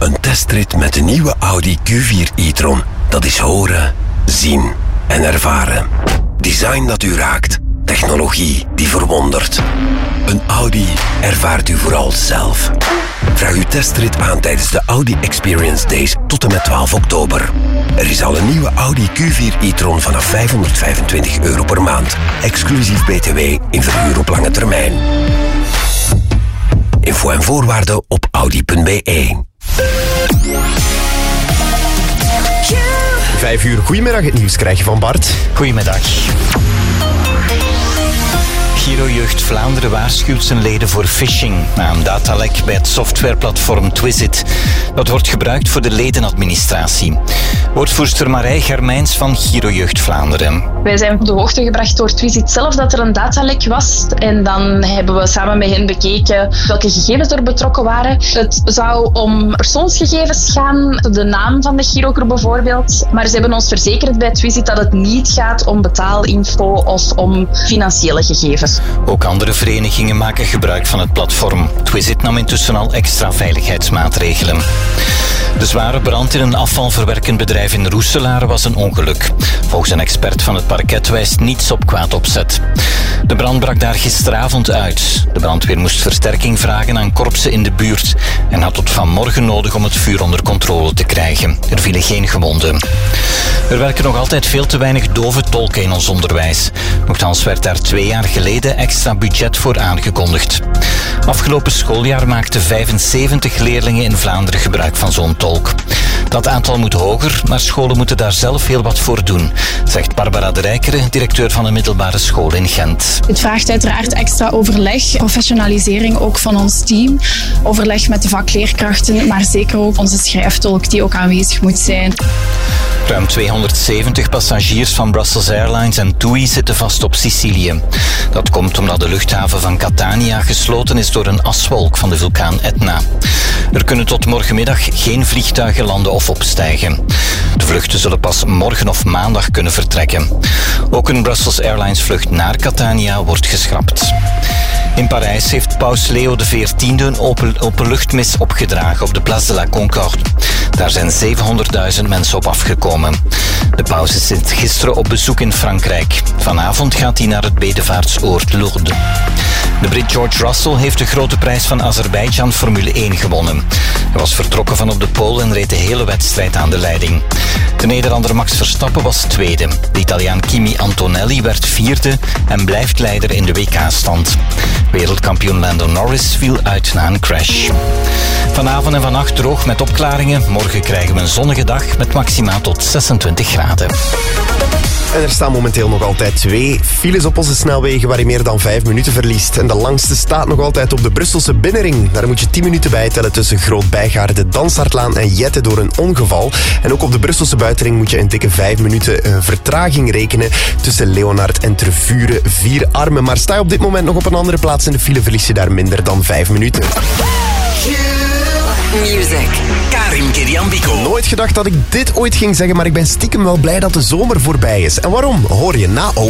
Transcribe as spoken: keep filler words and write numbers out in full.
Een testrit met de nieuwe Audi Q vier e-tron. Dat is horen, zien en ervaren. Design dat u raakt. Technologie die verwondert. Een Audi ervaart u vooral zelf. Vraag uw testrit aan tijdens de Audi Experience Days tot en met twaalf oktober. Er is al een nieuwe Audi Q vier e-tron vanaf vijfhonderdvijfentwintig euro per maand. Exclusief B T W in verhuur op lange termijn. Info en voorwaarden op audi punt b e. Vijf uur, goedemiddag, het nieuws krijg je van Bart. Goedemiddag. Giro Jeugd Vlaanderen waarschuwt zijn leden voor phishing na een datalek bij het softwareplatform Twizit. Dat wordt gebruikt voor de ledenadministratie. Woordvoerster Marij Germijns van Giro Jeugd Vlaanderen. Wij zijn op de hoogte gebracht door Twizit zelf dat er een datalek was. En dan hebben we samen met hen bekeken welke gegevens er betrokken waren. Het zou om persoonsgegevens gaan, de naam van de girogroep bijvoorbeeld. Maar ze hebben ons verzekerd bij Twizit dat het niet gaat om betaalinfo of om financiële gegevens. Ook andere verenigingen maken gebruik van het platform. Twizit nam intussen al extra veiligheidsmaatregelen. De zware brand in een afvalverwerkend bedrijf in Roeselare was een ongeluk. Volgens een expert van het parket wijst niets op kwaad opzet. De brand brak daar gisteravond uit. De brandweer moest versterking vragen aan korpsen in de buurt en had tot vanmorgen nodig om het vuur onder controle te krijgen. Er vielen geen gewonden. Er werken nog altijd veel te weinig dove tolken in ons onderwijs. Nochtans werd daar twee jaar geleden extra budget voor aangekondigd. Afgelopen schooljaar maakten vijfenzeventig leerlingen in Vlaanderen gebruik van zo'n tolk. Dat aantal moet hoger, maar scholen moeten daar zelf heel wat voor doen, zegt Barbara de Rijkere, directeur van een middelbare school in Gent. Het vraagt uiteraard extra overleg, professionalisering ook van ons team, overleg met de vakleerkrachten, maar zeker ook onze schrijftolk die ook aanwezig moet zijn. Ruim tweehonderdzeventig passagiers van Brussels Airlines en TUI zitten vast op Sicilië. Dat komt omdat de luchthaven van Catania gesloten is door een aswolk van de vulkaan Etna. Er kunnen tot morgenmiddag geen vliegtuigen landen of opstijgen. De vluchten zullen pas morgen of maandag kunnen vertrekken. Ook een Brussels Airlines vlucht naar Catania wordt geschrapt. In Parijs heeft paus Leo de veertiende een open, openluchtmis opgedragen op de Place de la Concorde. Daar zijn zevenhonderdduizend mensen op afgekomen. De paus is sinds gisteren op bezoek in Frankrijk. Vanavond gaat hij naar het bedevaartsoord Lourdes. De Brit George Russell heeft de grote prijs van Azerbeidzjan Formule één gewonnen. Hij was vertrokken van op de pole en reed de hele wedstrijd aan de leiding. De Nederlander Max Verstappen was tweede. De Italiaan Kimi Antonelli werd vierde en blijft leider in de W K-stand. Wereldkampioen Lando Norris viel uit na een crash. Vanavond en vannacht droog met opklaringen. Morgen krijgen we een zonnige dag met maximaal tot zesentwintig graden. En er staan momenteel nog altijd twee files op onze snelwegen waar je meer dan vijf minuten verliest. En de langste staat nog altijd op de Brusselse binnenring. Daar moet je tien minuten bij tellen tussen Groot-Bijgaarde, Dansaardlaan en Jette door een ongeval. En ook op de Brusselse buitenring moet je een dikke vijf minuten uh, vertraging rekenen tussen Leonard en Tervuren, vier armen. Maar sta je op dit moment nog op een andere plaats in de file, verlies je daar minder dan vijf minuten. Music. Karim Keriambiko. Nooit gedacht dat ik dit ooit ging zeggen, maar ik ben stiekem wel blij dat de zomer voorbij is. En waarom? Hoor je na